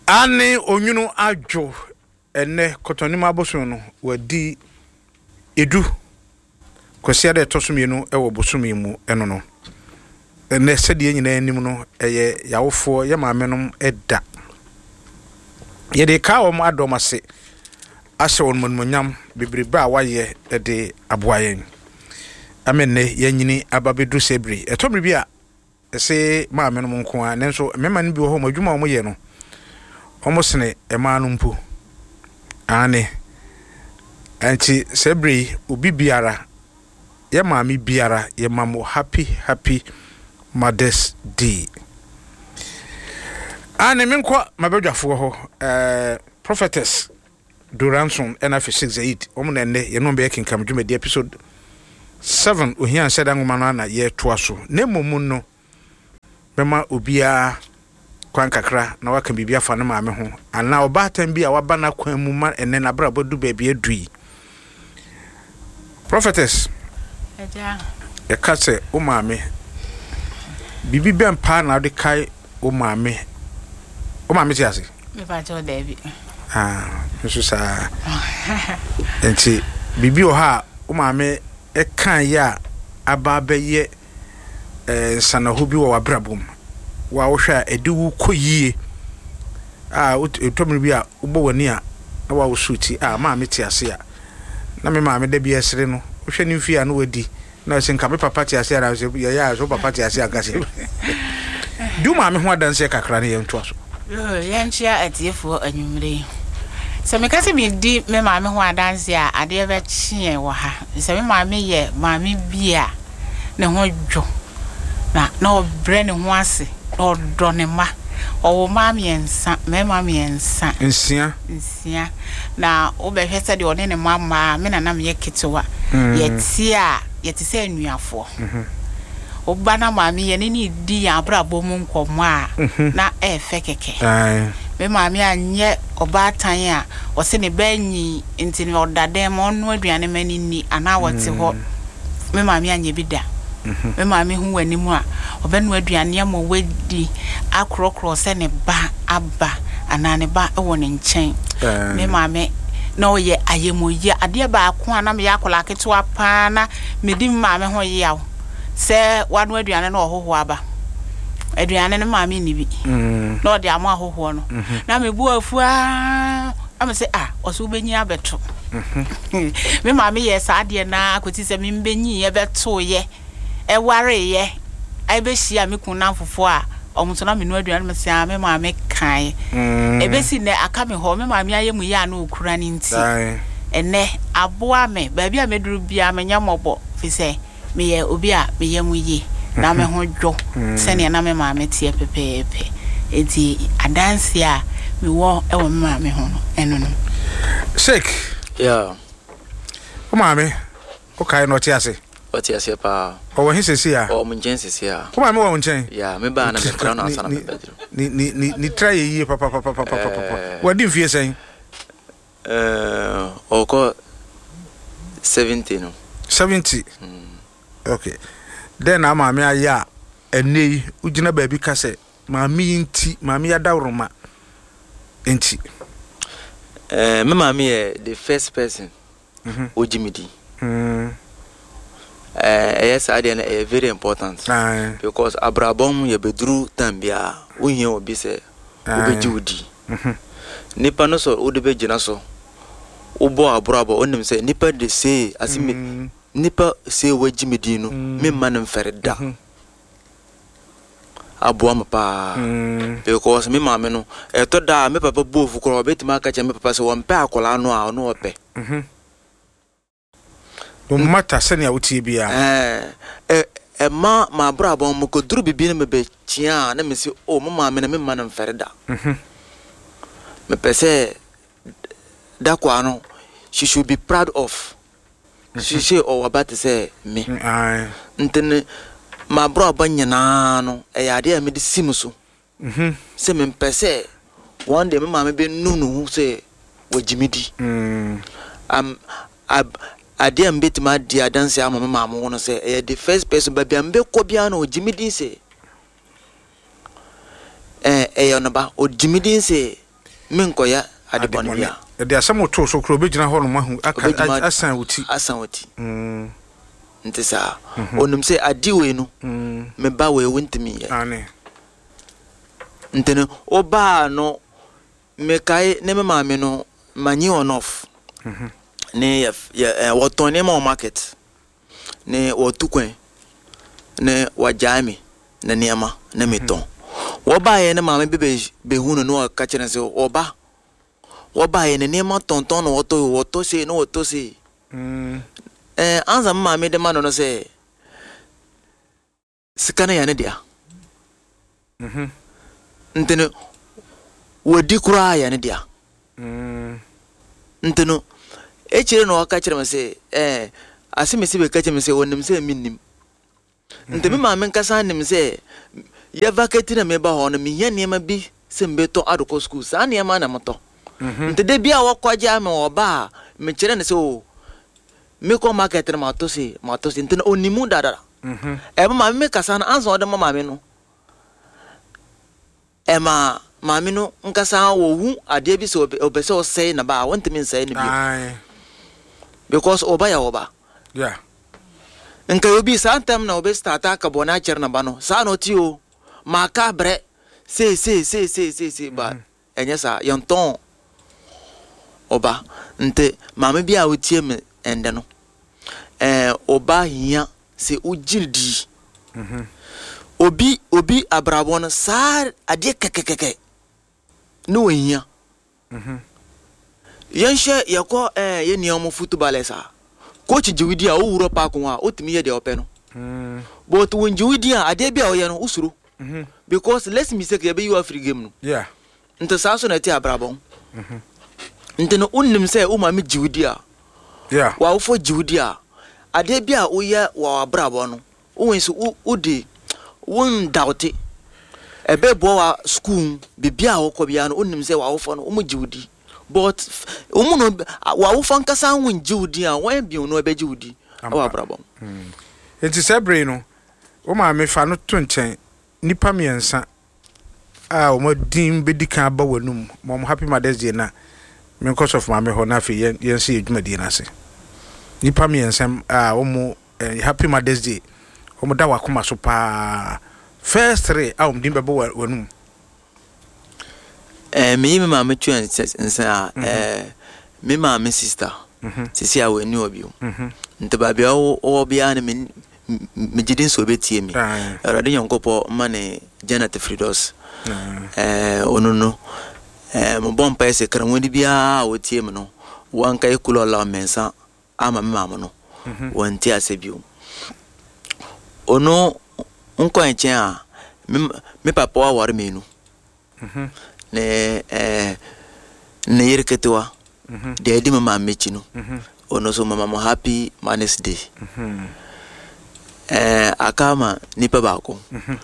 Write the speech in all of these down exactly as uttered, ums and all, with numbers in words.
Ane onyunu ajo ene kotonima abosun no wadi edu kwesi ade tosumienu ewo bosumi mu eno no ene sede nyina anim no eye yawofo ye maamenom eda ye de ka wo adomase ase won monmonyam bebrebe a waye de aboayen amenne yanyini ababedu sebri etomri bia ese maamenom nko a nenso mema ne bi wo ho madwuma wo ye no omosene emanu mpo ane anti sebri obi biara ye maami biara ye mamo happy happy Mother's Day. Ane menkwa mabedwafo ho eh prophetess Duranson N F six eight omna enne ye no be kinkam dwumadi episode seven ohia seda ngoma na ye toa so na momu no bema obia kwan kakra na waka bibia fa na maame ho ana obatan bi a waba na kwan mu ma enne na bra bodu ba bia dui prophetess eja e ka se o maame bibi bem pa na de kai o maame o maame ti ase me pa jo David ah so sa enti bibi o ha o maame e kan ya aba beye eh sanaho bi wo wabrabom wa wo hwa ediwu koyie ah utomri bi a ubo wani a na wa wo suti ah maame ti ase a na me maame da bi esere no wo hwe ni mfia na wadi na se nka me papa ti ase ara se ya ya so papa ti ase aga se du maame ho adanse kakra ne yentu aso yo yanchia atiefo anwumre se me kase bi di me maame ho adanse a ade be chie wo ha se me maame ye maame bia ne ho dwo na na obre ne ho ase no do ne ma o maame ensa me maame ensa nsia nsia na obehwe se de one ne mama me na na me ketewa ye tia ye ti se anuafo oba na maame ye ne ni di abrabo mu nkomo a na efe keke ai me maame anye oba tan a o se ne banyi ntini odade mo no aduane mani ni ana wote ho me maame anye bi da me maame hu wani mu a obenu aduane mo wedi akrokro se ne ba aba ana ne ba e wo ne nchen me maame na oye ayemoye ade ba ko ana me yakola ketewa pa na medi maame ho yaw se wanu aduane na ohoho aba aduane ne maame ni bi na ode amo ahoho no na me bu afua am se ah oso benyi abeto me maame ye sa ade na akoti se me benyi ye beto ye e ware ye ai be hia me kun na fofo a omuso na me no aduane me se a me maame kan e be si ne aka me ho me maame ayemu ya na okura ni nti ene aboa me ba bia me duru bia me nyamobo fi se me ye obi a me yemu yi na me ho dwo se ne na me maame tie pepepe enti adanse a me wo e wo me maame ho no eno no shek yeah o maame o kai no tiase o tiase pa o wo hisesi a o mo njensesi a o maame wo nchen yeah me ba na me kra na asana me bedro ni ni ni ni try yi papa papa papa papa wadi mfie sen eh o ko seventy no seventy okay then na maame aya enei ugina ba bi kase maame nti maame ya dawroma enti eh me maame ye the first person mhm ojimidi mm eh yes I dey very important because abrabom ye bedru tambia ohia obi se obeji odi mhm nipa no so odebe gina so obo abrabo onim se nipa de say asimi nipa say wajimidi no me man mferda aboam pa because me maame no e to da me papa bofu kro obetima aka che me papa se won pe akola no a no ope mhm no matter senia wutie bia eh eh ma ma brabo mo ko duru bibi na me be chia na me se o mo maame na me man mferda mhm me pese da kwa no she should be proud of she say o about to say me ai ntene ma bro abanyana no e ya de me de sim so mhm se me pese one day me maame be nunu say wajimidi mm am ab ade am betima di adanse ama me maame wono say e the first person ba bia mbe ko bia na wajimidi say eh eh yo no ba wajimidi say menkoya adebon bia e de asem to so kro obegina ho no mahu aka asan wuti asan wuti mm ntesa onum se ade we no me ba we wontimi ye ane ntene oba no me kai ne me ma me no mani on off mhm ne ya woton ne ma market ne wotukwen ne wajami na niama na meton woba ye ne ma me be be hunu no ka kire se oba woba ye ne niama tonton no woto woto se no woto se mm eh anza ma me de ma no se sikana ya ne dia mhm ntene wodi kura ya ne dia mm nteno e chire no aka chire me se eh asimesi be ka chire me se wonim se minnim nteme ma men kasa nim se ya vacate na me ba ho no me hia niam bi se mbeto adoko school sa niam na moto ntede bia wakwaja me oba me chire ne se o me ko market na mato se mato se ntene onimu dada mhm e ma me kasa na anzo de ma me no e ma mami no nkasa wo hu ade bi se obese o sei na ba want me sei na bi because oba ya oba yeah nka obi santem na obe start aka bona cher na ba no sa no ti o maka bre se se se se se se ba enye sa yonton oba nte mami bi a wotie me ende no eh oba hia se ujildi mhm obi obi abrabon sa ade kekekeke no hia mhm yanshe yako eh ye niam football esa coach jiwidi a owuro pa ko a otimi ye de ope no mm but when jiwidi a ade bia o ye no usuru mhm because let's mistake ye be you free game no yeah nte sa so na ti abrabon mhm nte no unnim say o ma me jiwidi a yeah wa wo fo jiwidi a ade bia o ye wa abrabon no o wen so o de won doubt ebe bo wa school bibia wo ko bia no unnim say wa wo fo no o mo jiwidi but omu no wa wo fan kasa won jiwudi a wan bi no ebe jiwudi awa brabom mm enti sebre no o ma me fa no to nchen nipa miensa a o mo din bedika ba wanum mom happy mothers day na me because of ma me ho na fe yen yen se edwumadi na se nipa miensa a o mo happy mothers day o mo da wa koma so pa first three a o din be ba wanum eh me me ma me twa nsa eh me ma me sister sisi a wani obi mhm nte ba bia o bia na me me jidin so betie mi erade nyankopo ma ne Janet Fridos eh onono eh mo bon pa ese kran woni bia o tie mi no wan kai kulo la mensa ama me ma mo no won ti asebio ono nko enche a me papa wa war menu mhm ne eh ne yirketwa mhm de di mama mechi no mhm ono so mama mo happy Mother's Day mhm eh akama nipa bako mhm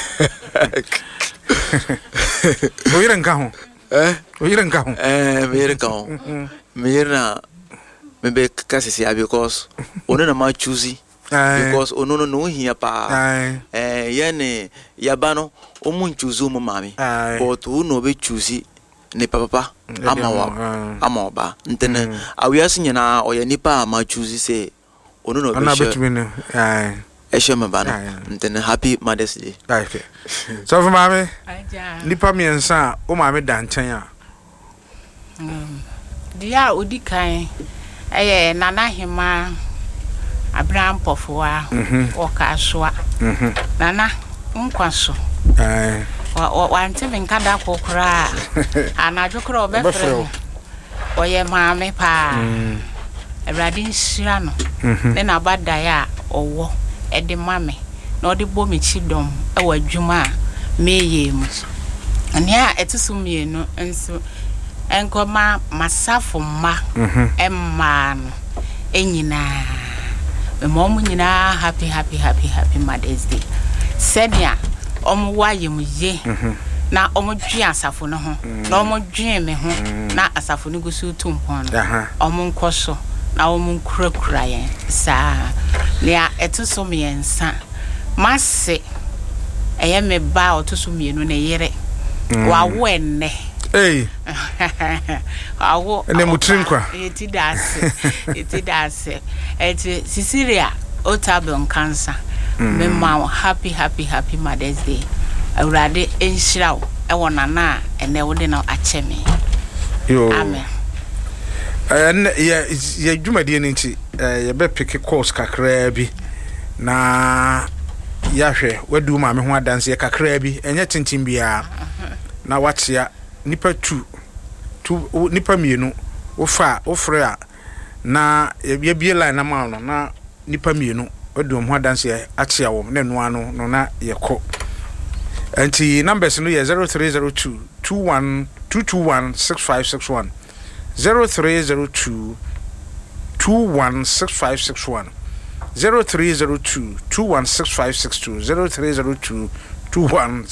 oyirenka ho eh oyirenka ho eh oyirenka ho mirna me be kasisi a because ono na ma choose because ono no no hia pa eh yene yabano o mun choose mo mami but uno be choose ne papa ama wa ama oba ntene awiase nyina oya nipa ma choose say ono no be sure eh eshe me ba no ntene happy Mother's Day okay so for mami nipa miensa o mami danchen a mm dia odikan eh nana hima Abraham Pofua Okaswa nana nkwaso eh wa wa ntimi nkada kokora anadwokora obefre oye maame pa Ebradi nsira no ne na bada ya owo ede mame na ode bo me chidom e wadwuma meye mu ania etisumie no enso enkoma masafo ma emma no enyina me mom nyina happy happy happy happy Mother's Day senia omo waye mu ye na omo dwe asafo no ho na omo dwe me ho na asafo no gusu tumpon no omo nkoso na omo nkurakura yen saa na etuso me yensa mase eye me ba otuso me no na yere wa wo enne Hey. Awo. Ene mutrinkwa. Eti dase. Eti dase. Eti Cecilia Otabon cancer. Me mama happy happy happy Mother's Day. Awurade enhyira wo e wona na ene wo de na ache me. Yo. Amen. Eh ya ya dwumadie ni nti eh ye be pick course kakra bi na ya hwe wadu ma me ho adanse kakra bi enye tintin bia na watia nipa two two nipa mienu wo fa wo frɛ a na ye bie line na ma no na nipa mienu wadu mo adanse atia wo na no ano no na ye kɔ anti numbers no ye zero three zero two two one two two one six five six one zero three zero two two one six five six one zero three zero two two one six five six two zero three zero two two one